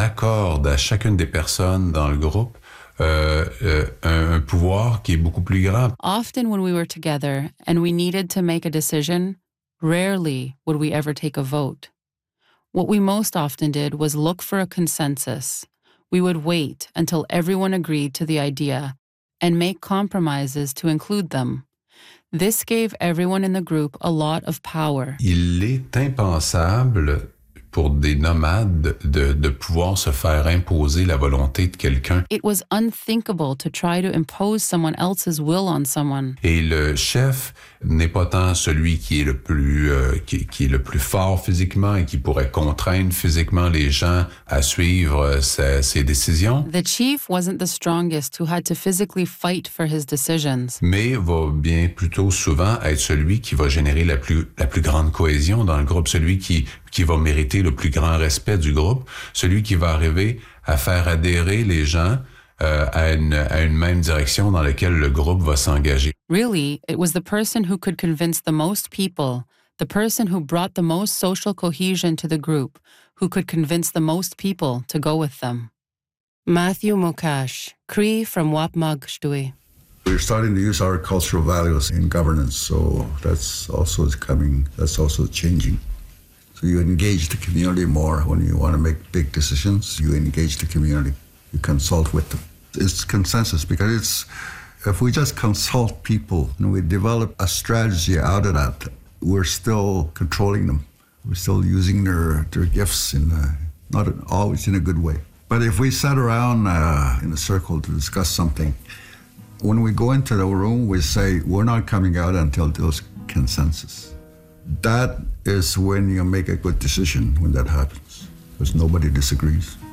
accorde à chacune des personnes dans le groupe un pouvoir qui est beaucoup plus grand. Often when we were together and we needed to make a decision, rarely would we ever take a vote. What we most often did was look for a consensus. We would wait until everyone agreed to the idea and make compromises to include them. This gave everyone in the group a lot of power. Il est impensable pour des nomades de pouvoir se faire imposer la volonté de quelqu'un. It was unthinkable to try to impose someone else's will on someone. Et le chef n'est pas tant celui qui est le plus qui est le plus fort physiquement et qui pourrait contraindre physiquement les gens à suivre ses décisions. The chief wasn't the strongest who had to physically fight for his decisions. Mais va bien plutôt souvent être celui qui va générer la plus grande cohésion dans le groupe, celui qui va mériter le plus grand respect du groupe, celui qui va arriver à faire adhérer les gens à une même direction dans laquelle le groupe va s'engager. Really, it was the person who could convince the most people, the person who brought the most social cohesion to the group, who could convince the most people to go with them. Matthew Mokash, Cree from Wapmagdui. We're starting to use our cultural values in governance, so that's also changing. So you engage the community more when you want to make big decisions. You engage the community. You consult with them. It's consensus because if we just consult people and we develop a strategy out of that, we're still controlling them. We're still using their gifts not always in a good way. But if we sat around in a circle to discuss something, when we go into the room, we say, we're not coming out until there's consensus. That is when you make a good decision, when that happens, because nobody disagrees.